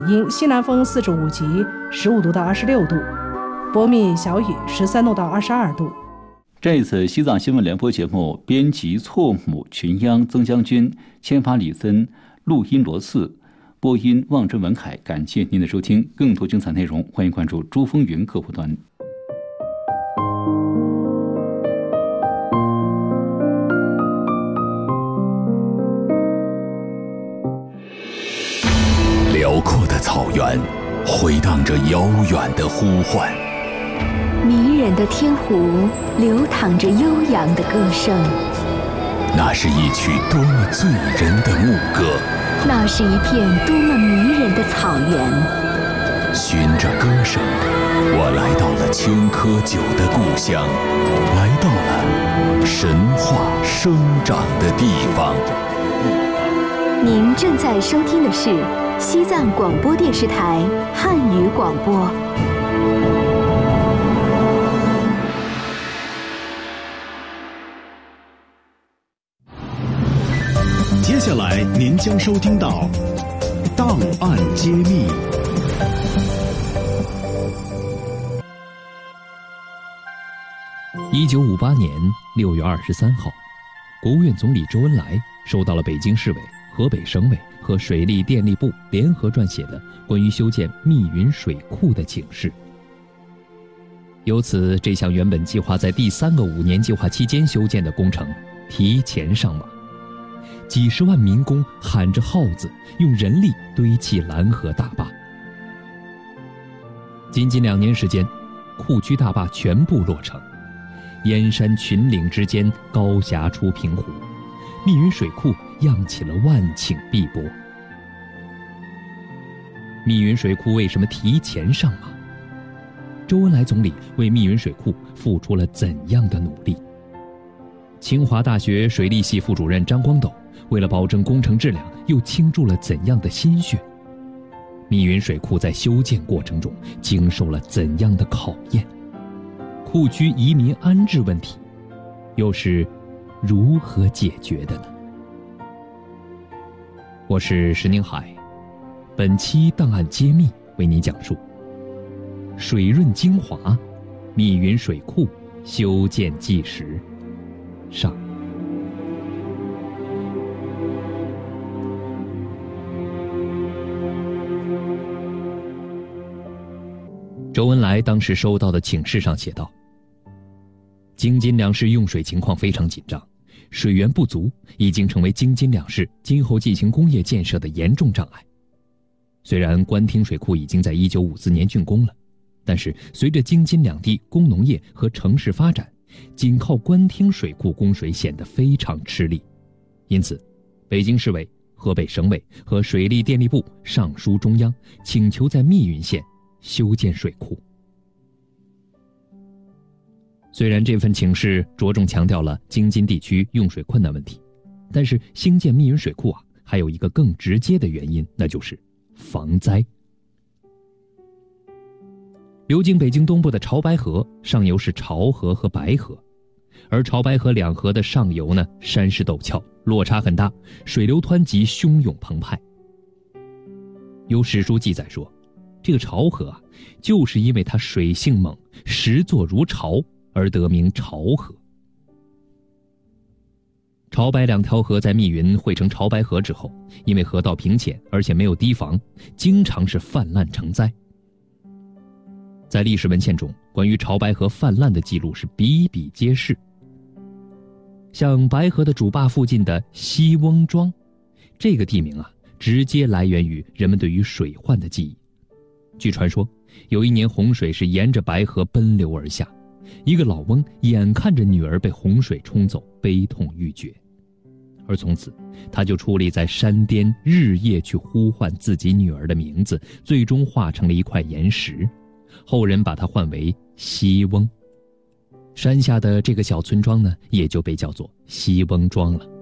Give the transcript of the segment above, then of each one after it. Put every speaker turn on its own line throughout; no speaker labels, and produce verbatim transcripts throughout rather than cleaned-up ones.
因西南风四至五级，十五度到二十六度，波密小雨十三度到二十二度。
这次西藏新闻联播节目，编辑错母、群央、曾将军、签发李森，录音罗四，播音望真文凯。感谢您的收听，更多精彩内容欢迎关注珠峰云客户端。
辽阔的草原回荡着遥远的呼唤，
迷人的天湖流淌着悠扬的歌声。
那是一曲多么醉人的牧歌，
那是一片多么迷人的草原。
循着歌声，我来到了千轲酒的故乡，来到了神话生长的地方。
您正在收听的是西藏广播电视台汉语广播。
接下来您将收听到《档案揭秘》。
一九五八年六月二十三号，国务院总理周恩来收到了北京市委、河北省委和水利电力部联合撰写的关于修建密云水库的请示。由此，这项原本计划在第三个五年计划期间修建的工程提前上马。几十万民工喊着号子，用人力堆砌拦河大坝。仅仅两年时间，库区大坝全部落成，燕山群岭之间高峡出平湖，密云水库漾起了万顷碧波。密云水库为什么提前上马？周恩来总理为密云水库付出了怎样的努力？清华大学水利系副主任张光斗为了保证工程质量，又倾注了怎样的心血？密云水库在修建过程中经受了怎样的考验？库区移民安置问题又是如何解决的呢？我是石宁海，本期档案揭秘为您讲述水润精华，密云水库修建纪实上。周恩来当时收到的请示上写道：京津两市用水情况非常紧张，水源不足已经成为京津两市今后进行工业建设的严重障碍。虽然官厅水库已经在一九五四年竣工了，但是随着京津两地工农业和城市发展，仅靠官厅水库供水显得非常吃力。因此，北京市委、河北省委和水利电力部上书中央，请求在密云县修建水库。虽然这份请示着重强调了京津地区用水困难问题，但是兴建密云水库啊，还有一个更直接的原因，那就是防灾。流经北京东部的潮白河上游是潮河和白河，而潮白河两河的上游呢，山势陡峭，落差很大，水流湍急，汹涌澎湃。有史书记载说，这个潮河啊，就是因为它水性猛，石作如潮，而得名潮河。潮白两条河在密云汇成潮白河之后，因为河道平浅，而且没有堤防，经常是泛滥成灾。在历史文献中，关于潮白河泛滥的记录是比比皆是。像白河的主坝附近的西翁庄，这个地名啊，直接来源于人们对于水患的记忆。据传说，有一年洪水是沿着白河奔流而下，一个老翁眼看着女儿被洪水冲走，悲痛欲绝，而从此他就矗立在山巅，日夜去呼唤自己女儿的名字，最终化成了一块岩石，后人把它唤为西翁。山下的这个小村庄呢，也就被叫做西翁庄了。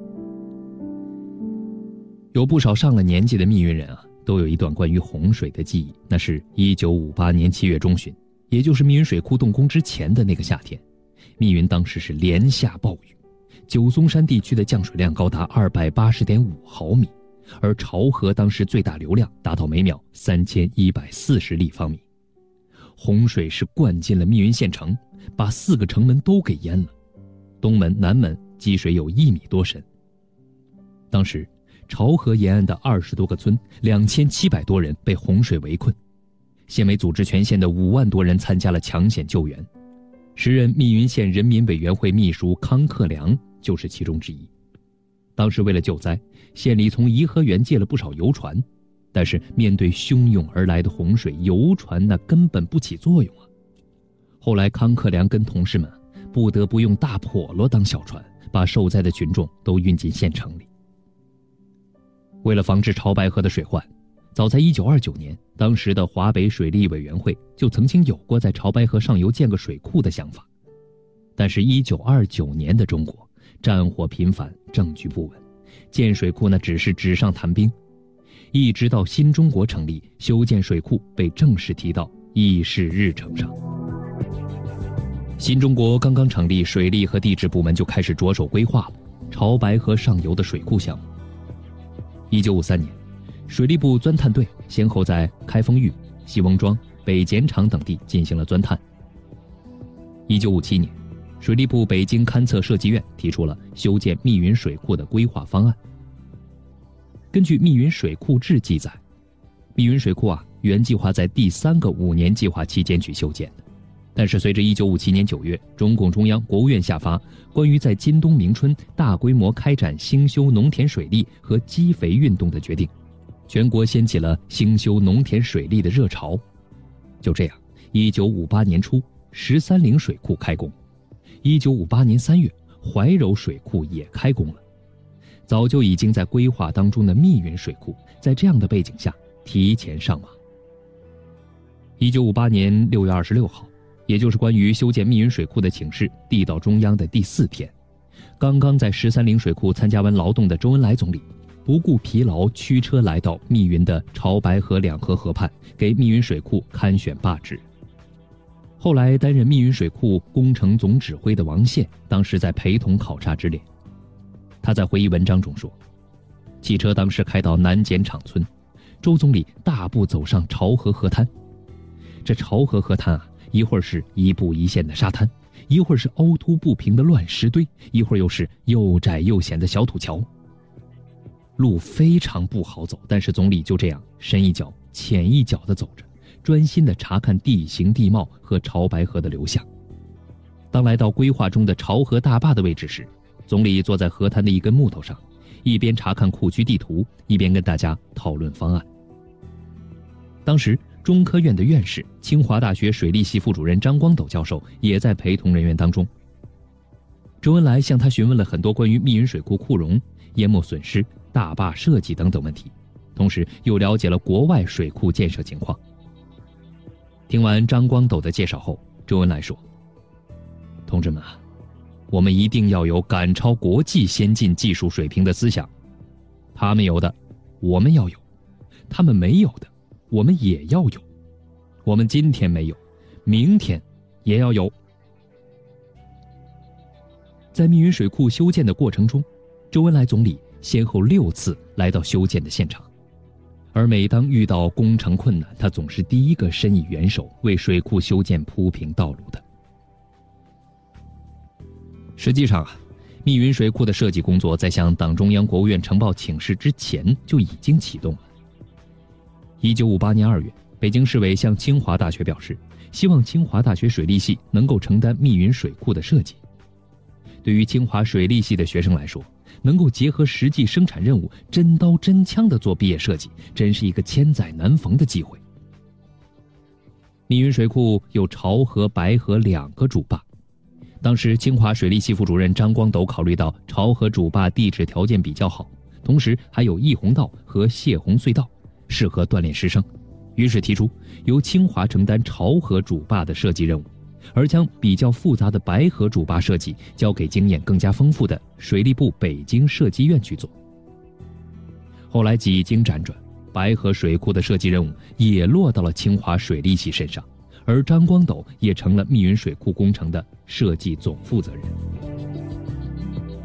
有不少上了年纪的密云人啊，都有一段关于洪水的记忆。那是一九五八年七月中旬，也就是密云水库动工之前的那个夏天，密云当时是连下暴雨，九松山地区的降水量高达二百八十点五毫米， 而潮河当时最大流量达到每秒三千一百四十立方米。洪水是灌进了密云县城，把四个城门都给淹了，东门、南门积水有一米多深。当时潮河沿岸的二十多个村，两千七百多人被洪水围困。县委组织全县的五万多人参加了抢险救援，时任密云县人民委员会秘书康克良就是其中之一。当时为了救灾，县里从颐和园借了不少游船，但是面对汹涌而来的洪水，游船那根本不起作用啊。后来康克良跟同事们不得不用大笸箩当小船，把受灾的群众都运进县城里。为了防治潮白河的水患，早在一九二九年，当时的华北水利委员会就曾经有过在潮白河上游建个水库的想法。但是一九二九年的中国战火频繁，政局不稳，建水库那只是纸上谈兵。一直到新中国成立，修建水库被正式提到议事日程上。新中国刚刚成立，水利和地质部门就开始着手规划了潮白河上游的水库项目。一九五三年，水利部钻探队先后在开封峪、西翁庄、北碱场等地进行了钻探。一九五七年，水利部北京勘测设计院提出了修建密云水库的规划方案。根据《密云水库志》记载，密云水库啊，原计划在第三个五年计划期间去修建的。但是随着一九五七年九月中共中央、国务院下发关于在今冬明春大规模开展兴修农田水利和基肥运动的决定，全国掀起了兴修农田水利的热潮。就这样，一九五八年初，十三陵水库开工；一九五八年三月，怀柔水库也开工了。早就已经在规划当中的密云水库，在这样的背景下提前上马。一九五八年六月二十六号，也就是关于修建密云水库的请示递到中央的第四天，刚刚在十三陵水库参加完劳动的周恩来总理不顾疲劳，驱车来到密云的潮白河两河河畔，给密云水库勘选罢职。后来担任密云水库工程总指挥的王宪，当时在陪同考察之列。他在回忆文章中说，汽车当时开到南碱场村，周总理大步走上潮河河滩。这潮河河滩啊，一会儿是一步一线的沙滩，一会儿是凹凸不平的乱石堆，一会儿又是又窄又险的小土桥。路非常不好走，但是总理就这样深一脚浅一脚地走着，专心地查看地形地貌和潮白河的流向。当来到规划中的潮河大坝的位置时，总理坐在河滩的一根木头上，一边查看库区地图，一边跟大家讨论方案。当时中科院的院士、清华大学水利系副主任张光斗教授也在陪同人员当中。周恩来向他询问了很多关于密云水库库容、淹没损失、大坝设计等等问题，同时又了解了国外水库建设情况。听完张光斗的介绍后，周恩来说：“同志们啊，我们一定要有赶超国际先进技术水平的思想，他们有的，我们要有；他们没有的，我们也要有。我们今天没有，明天也要有。”在密云水库修建的过程中，周恩来总理先后六次来到修建的现场，而每当遇到工程困难，他总是第一个伸以援手，为水库修建铺平道路的。实际上啊，密云水库的设计工作在向党中央、国务院呈报请示之前就已经启动了。一九五八年二月，北京市委向清华大学表示，希望清华大学水利系能够承担密云水库的设计。对于清华水利系的学生来说，能够结合实际生产任务，真刀真枪地做毕业设计，真是一个千载难逢的机会。密云水库有潮河、白河两个主坝。当时清华水利系副主任张光斗考虑到潮河主坝地质条件比较好，同时还有溢洪道和泄洪隧道，适合锻炼师生，于是提出由清华承担潮河主坝的设计任务，而将比较复杂的白河主坝设计交给经验更加丰富的水利部北京设计院去做。后来几经辗转，白河水库的设计任务也落到了清华水利系身上，而张光斗也成了密云水库工程的设计总负责人。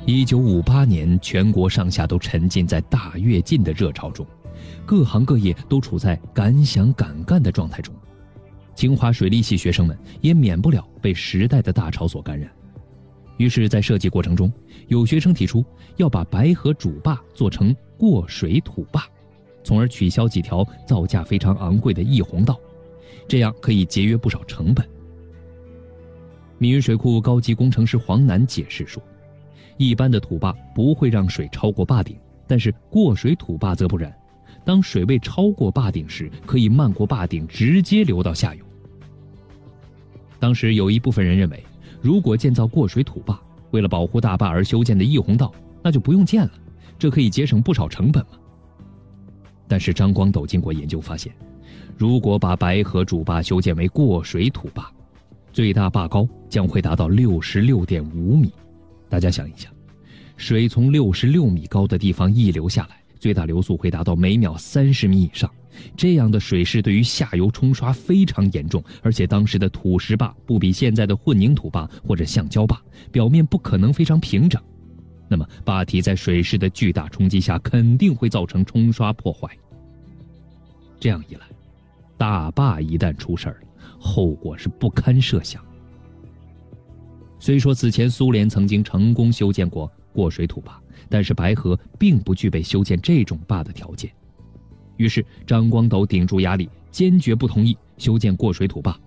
一九五八年，全国上下都沉浸在大跃进的热潮中，各行各业都处在敢想敢干的状态中。清华水利系学生们也免不了被时代的大潮所感染。于是在设计过程中，有学生提出要把白河主坝做成过水土坝，从而取消几条造价非常昂贵的溢洪道，这样可以节约不少成本。密云水库高级工程师黄楠解释说，一般的土坝不会让水超过坝顶，但是过水土坝则不然，当水位超过坝顶时，可以漫过坝顶直接流到下游。当时有一部分人认为，如果建造过水土坝，为了保护大坝而修建的溢洪道，那就不用建了，这可以节省不少成本嘛。但是张光斗经过研究发现，如果把白河主坝修建为过水土坝，最大坝高将会达到六十六点五米。大家想一想，水从六十六米高的地方溢流下来，最大流速会达到每秒三十米以上，这样的水势对于下游冲刷非常严重，而且当时的土石坝不比现在的混凝土坝或者橡胶坝，表面不可能非常平整，那么坝体在水势的巨大冲击下肯定会造成冲刷破坏。这样一来，大坝一旦出事儿，后果是不堪设想。虽说此前苏联曾经成功修建过过水土坝，但是白河并不具备修建这种坝的条件。于是张光斗顶住压力，坚决不同意修建过水土坝。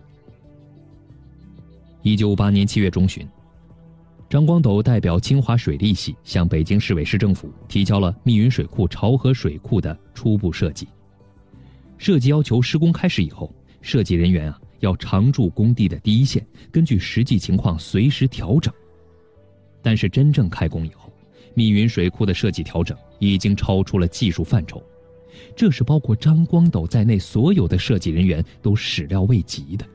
一九五八年七月中旬，张光斗代表清华水利系向北京市委市政府提交了密云水库潮河水库的初步设计。设计要求施工开始以后，设计人员啊要常驻工地的第一线，根据实际情况随时调整。但是真正开工以后，密云水库的设计调整已经超出了技术范畴，这是包括张光斗在内所有的设计人员都始料未及的。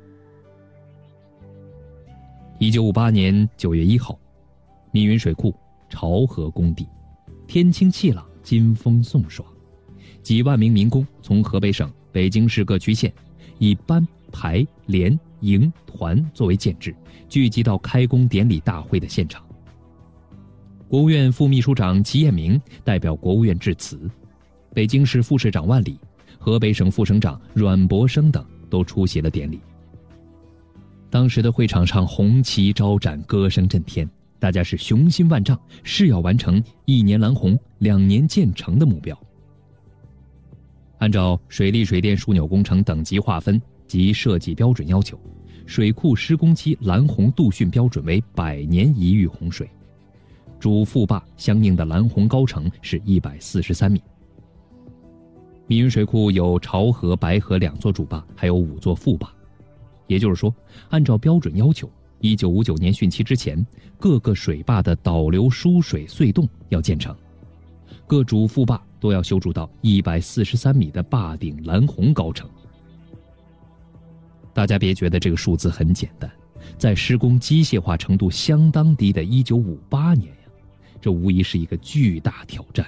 一九五八年九月一号，密云水库潮河工地，天清气朗，金风送爽，几万名民工从河北省、北京市各区县以班、排、连、营、团作为建制，聚集到开工典礼大会的现场。国务院副秘书长齐彦明代表国务院致辞，北京市副市长万里、河北省副省长阮博生等都出席了典礼。当时的会场上红旗招展，歌声震天，大家是雄心万丈，誓要完成一年拦洪、两年建成的目标。按照水利水电枢纽工程等级划分及设计标准要求，水库施工期拦洪度汛标准为百年一遇洪水，主副坝相应的拦洪高程是一百四十三米。密云水库有潮河、白河两座主坝，还有五座副坝。也就是说，按照标准要求，一九五九年汛期之前，各个水坝的导流输水隧洞要建成，各主副坝都要修筑到一百四十三米的坝顶拦洪高程。大家别觉得这个数字很简单，在施工机械化程度相当低的一九五八年呀，这无疑是一个巨大挑战。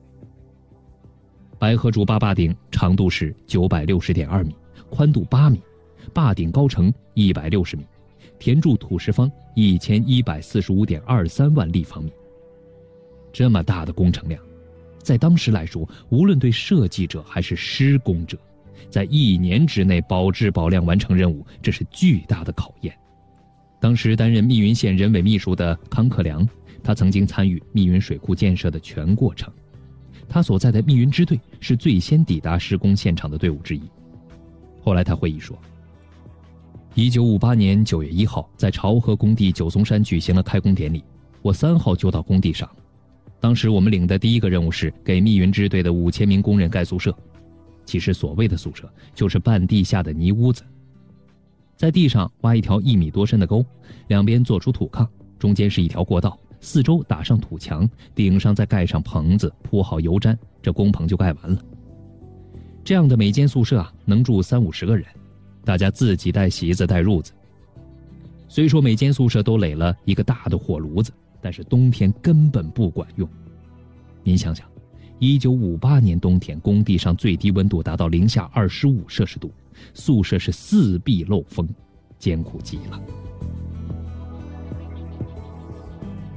白河主坝坝顶长度是九百六十点二米，宽度八米，坝顶高程一百六十米，填筑土石方一千一百四十五点二三万立方米。这么大的工程量，在当时来说，无论对设计者还是施工者，在一年之内保质保量完成任务，这是巨大的考验。当时担任密云县人委秘书的康克良，他曾经参与密云水库建设的全过程，他所在的密云支队是最先抵达施工现场的队伍之一。后来他回忆说，一九五八年九月一号，在潮河工地九松山举行了开工典礼，我三号就到工地上。当时我们领的第一个任务是给密云支队的五千名工人盖宿舍。其实所谓的宿舍就是半地下的泥屋子，在地上挖一条一米多深的沟，两边做出土炕，中间是一条过道，四周打上土墙，顶上再盖上棚子，铺好油毡，这工棚就盖完了。这样的每间宿舍啊，能住三五十个人，大家自己带席子带褥子。虽说每间宿舍都垒了一个大的火炉子，但是冬天根本不管用。您想想，一九五八年冬天，工地上最低温度达到零下二十五摄氏度，宿舍是四壁漏风，艰苦极了。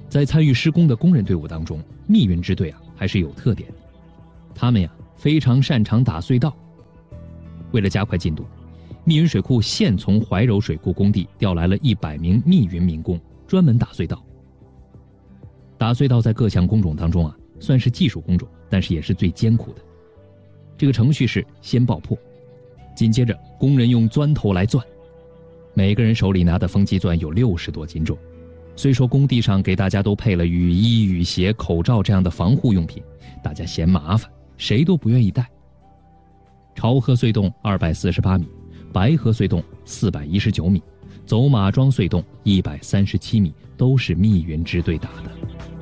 在参与施工的工人队伍当中，密云支队啊还是有特点的。他们呀非常擅长打隧道。为了加快进度，密云水库现从怀柔水库工地调来了一百名密云民工，专门打隧道。打隧道在各项工种当中啊，算是技术工种，但是也是最艰苦的。这个程序是先爆破，紧接着工人用钻头来钻，每个人手里拿的风机钻有六十多斤重。虽说工地上给大家都配了雨衣、雨鞋、口罩这样的防护用品，大家嫌麻烦，谁都不愿意带。潮河隧洞二百四十八米，白河隧洞四百一十九米，走马庄隧洞一百三十七米，都是密云支队打的。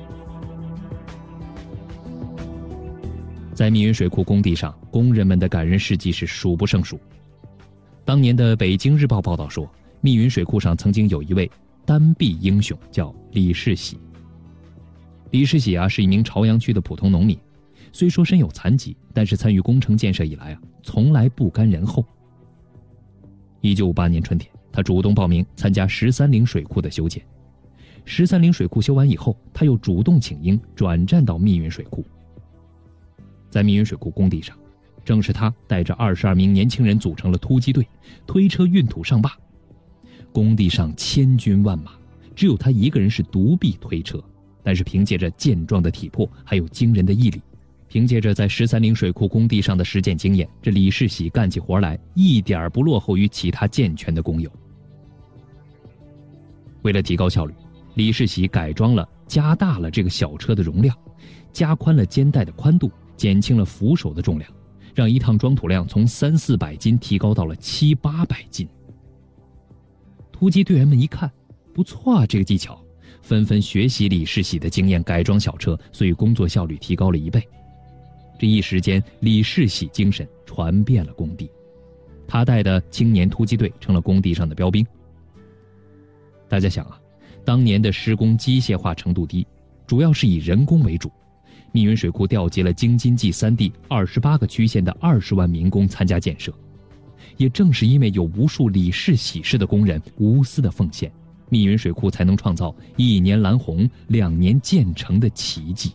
在密云水库工地上，工人们的感人事迹是数不胜数。当年的《北京日报》报道说，密云水库上曾经有一位单臂英雄，叫李世喜。李世喜啊，是一名朝阳区的普通农民，虽说身有残疾，但是参与工程建设以来啊，从来不甘人后。一九五八年春天，他主动报名参加十三陵水库的修建。十三陵水库修完以后，他又主动请缨转战到密云水库。在密云水库工地上，正是他带着二十二名年轻人组成了突击队，推车运土上坝。工地上千军万马，只有他一个人是独臂推车，但是凭借着健壮的体魄，还有惊人的毅力，凭借着在十三陵水库工地上的实践经验，这李世喜干起活来一点不落后于其他健全的工友。为了提高效率，李世喜改装了、加大了这个小车的容量，加宽了肩带的宽度，减轻了扶手的重量，让一趟装土量从三四百斤提高到了七八百斤。突击队员们一看，不错啊，这个技巧，纷纷学习李世喜的经验改装小车，所以工作效率提高了一倍。这一时间，李世喜精神传遍了工地，他带的青年突击队成了工地上的标兵。大家想啊，当年的施工机械化程度低，主要是以人工为主。密云水库调集了京津冀三地二十八个区县的二十万民工参加建设。也正是因为有无数李氏喜事的工人无私的奉献，密云水库才能创造一年蓝红两年建成的奇迹。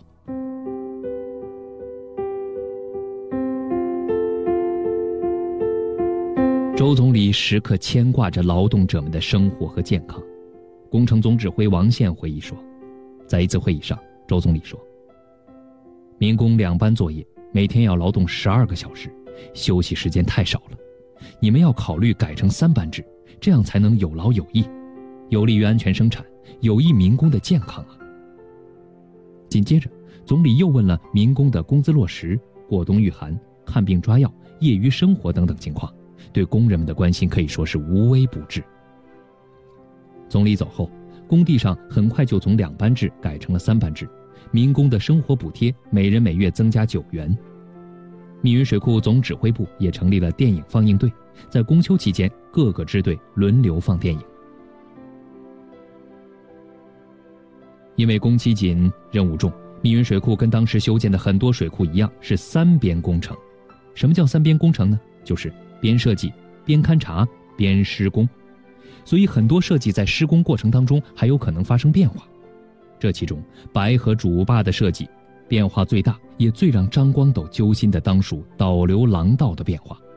周总理时刻牵挂着劳动者们的生活和健康。工程总指挥王宪回忆说，在一次会议上，周总理说，民工两班作业，每天要劳动十二个小时，休息时间太少了，你们要考虑改成三班制，这样才能有劳有益，有利于安全生产，有益民工的健康啊。紧接着，总理又问了民工的工资落实、过冬御寒、看病抓药、业余生活等等情况，对工人们的关心可以说是无微不至。总理走后，工地上很快就从两班制改成了三班制，民工的生活补贴每人每月增加九元。密云水库总指挥部也成立了电影放映队，在公休期间，各个支队轮流放电影。因为工期紧、任务重，密云水库跟当时修建的很多水库一样，是三边工程。什么叫三边工程呢？就是边设计、边勘察、边施工。所以很多设计在施工过程当中还有可能发生变化。这其中，白河主坝的设计变化最大，也最让张光斗揪心的当属导流廊道的变化。